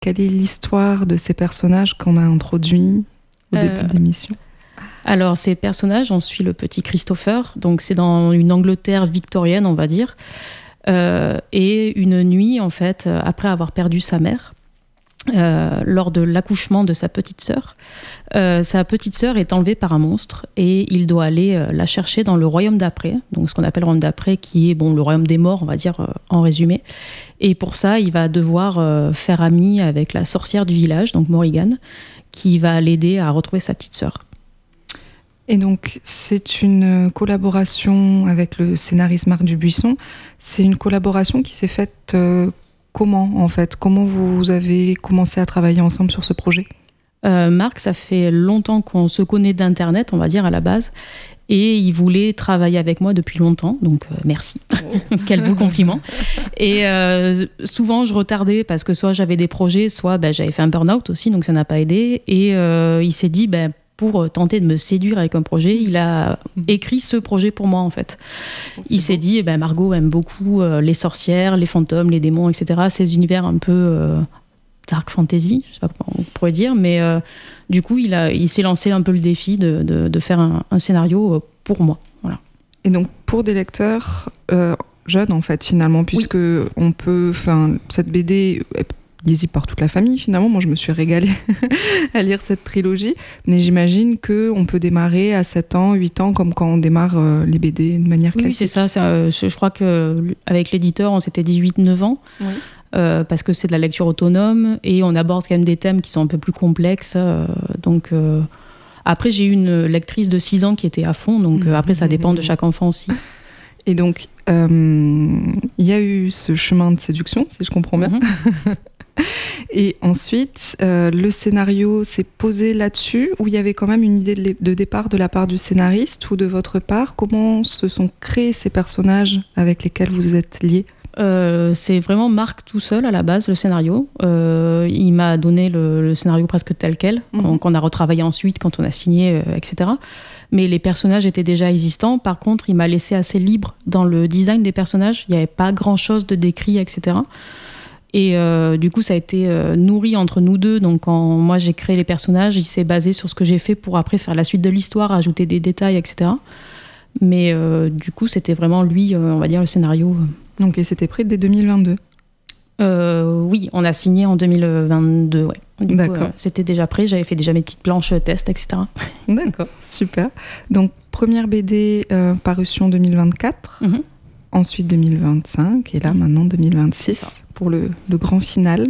quelle est l'histoire de ces personnages qu'on a introduits au début de l'émission? Alors, ces personnages, on suit le petit Christopher, donc c'est dans une Angleterre victorienne, on va dire, et une nuit, en fait, après avoir perdu sa mère, lors de l'accouchement de sa petite sœur est enlevée par un monstre et il doit aller la chercher dans le royaume d'après, donc ce qu'on appelle le royaume d'après, qui est le royaume des morts, on va dire en résumé. Et pour ça, il va devoir faire ami avec la sorcière du village, donc Morrigan, qui va l'aider à retrouver sa petite sœur. Et donc, c'est une collaboration avec le scénariste Marc Dubuisson. C'est une collaboration qui s'est faite comment, en fait? Comment vous avez commencé à travailler ensemble sur ce projet? Marc, ça fait longtemps qu'on se connaît d'Internet, on va dire, à la base. Et il voulait travailler avec moi depuis longtemps, donc merci. Quel beau compliment. Et souvent, je retardais parce que soit j'avais des projets, soit j'avais fait un burn-out aussi, donc ça n'a pas aidé. Et il s'est dit... pour tenter de me séduire avec un projet, il a écrit ce projet pour moi, en fait. Il s'est dit, Margot aime beaucoup les sorcières, les fantômes, les démons, etc. Ces univers un peu dark fantasy, je sais pas comment on pourrait dire, mais du coup, il s'est lancé un peu le défi de faire un scénario pour moi. Voilà. Et donc, pour des lecteurs jeunes, en fait, finalement, puisque on peut... cette BD... lisible par toute la famille, finalement. Moi, je me suis régalée à lire cette trilogie. Mais j'imagine qu'on peut démarrer à 7 ans, 8 ans, comme quand on démarre les BD de manière classique. Oui, c'est ça. Je crois qu'avec l'éditeur, on s'était dit 8-9 ans. Oui. Parce que c'est de la lecture autonome et on aborde quand même des thèmes qui sont un peu plus complexes. Après, j'ai eu une lectrice de 6 ans qui était à fond. Donc après, ça dépend de chaque enfant aussi. Et donc, il y a eu ce chemin de séduction, si je comprends bien. Et ensuite, le scénario s'est posé là-dessus, où il y avait quand même une idée de départ de la part du scénariste ou de votre part. Comment se sont créés ces personnages avec lesquels vous êtes liés? C'est vraiment Marc tout seul à la base, le scénario. Il m'a donné le scénario presque tel quel, donc on a retravaillé ensuite quand on a signé, etc. Mais les personnages étaient déjà existants. Par contre, il m'a laissé assez libre dans le design des personnages. Il n'y avait pas grand-chose de décrit, etc. Et du coup, ça a été nourri entre nous deux. Donc, quand moi, j'ai créé les personnages, il s'est basé sur ce que j'ai fait pour après faire la suite de l'histoire, ajouter des détails, etc. Mais du coup, c'était vraiment lui, on va dire, le scénario. Donc, et c'était prêt dès 2022? Oui, on a signé en 2022, ouais. D'accord. C'était déjà prêt, j'avais fait déjà mes petites planches tests, etc. D'accord, super. Donc, première BD parution 2024, ensuite 2025, et là, maintenant 2026, pour le grand final.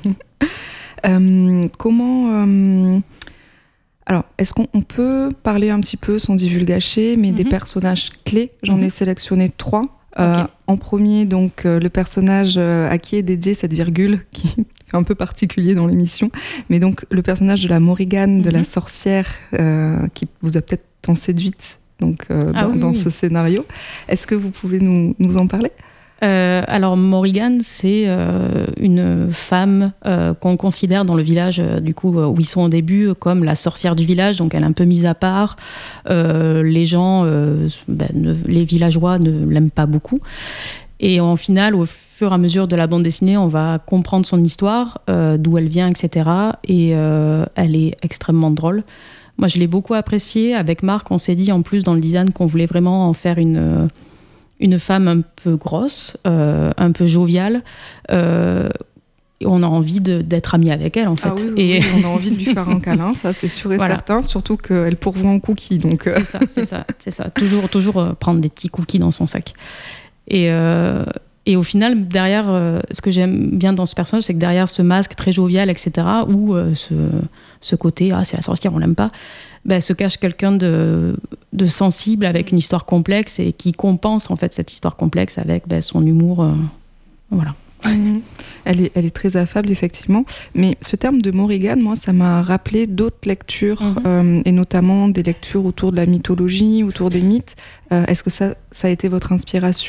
Alors, est-ce qu'on peut parler un petit peu, sans divulgacher, mais des personnages clés? J'en ai sélectionné 3. Okay. En premier, donc, le personnage à qui est dédiée cette virgule, qui fait un peu particulier dans l'émission, mais donc le personnage de la Morrigan, de la sorcière, qui vous a peut-être tant séduite donc, dans ce scénario. Est-ce que vous pouvez nous en parler? Alors Morrigan, c'est une femme qu'on considère dans le village du coup où ils sont au début comme la sorcière du village, donc elle est un peu mise à part. Les gens, les villageois ne l'aiment pas beaucoup. Et en final, au fur et à mesure de la bande dessinée, on va comprendre son histoire, d'où elle vient, etc. Et elle est extrêmement drôle. Moi, je l'ai beaucoup appréciée. Avec Marc, on s'est dit en plus dans le design qu'on voulait vraiment en faire une femme un peu grosse, un peu joviale. On a envie d'être amis avec elle, en fait. Ah oui, on a envie de lui faire un câlin, ça c'est sûr et certain, surtout qu'elle pourvoit en cookies. Donc C'est ça. Toujours prendre des petits cookies dans son sac. Et au final, derrière, ce que j'aime bien dans ce personnage, c'est que derrière ce masque très jovial, etc., ou ce côté, c'est la sorcière, on l'aime pas, se cache quelqu'un de sensible, avec une histoire complexe, et qui compense en fait cette histoire complexe avec son humour. Voilà. Elle est très affable, effectivement. Mais ce terme de Morrigan, moi, ça m'a rappelé d'autres lectures, et notamment des lectures autour de la mythologie, autour des mythes. Est-ce que ça a été votre inspiration?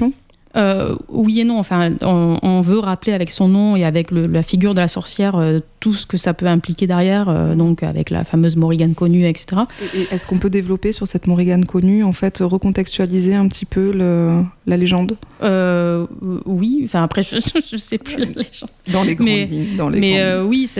Oui et non. Enfin, on veut rappeler avec son nom et avec la figure de la sorcière tout ce que ça peut impliquer derrière, donc avec la fameuse Morrigan connue, etc. Et est-ce qu'on peut développer sur cette Morrigan connue, en fait, recontextualiser un petit peu la légende ? Oui, enfin après je sais plus la légende. Dans les grandes lignes. Mais oui,